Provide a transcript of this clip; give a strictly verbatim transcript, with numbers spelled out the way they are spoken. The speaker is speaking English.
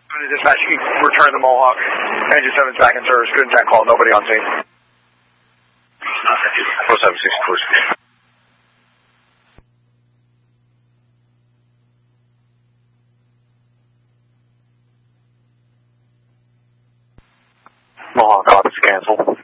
Dispatch, you can return the Mohawk. Engine seven back in service. Good intent call. Nobody on scene. four seven six four six. Mohawk, office cancel.